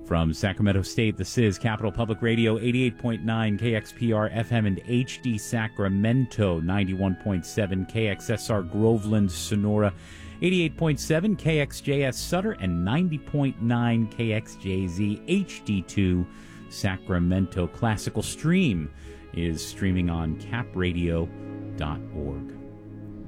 From Sacramento State, this is Capital Public Radio, 88.9 KXPR FM and HD Sacramento, 91.7 KXSR Groveland, Sonora, 88.7 KXJS Sutter, and 90.9 KXJZ HD2 Sacramento. Classical Stream is streaming on capradio.org.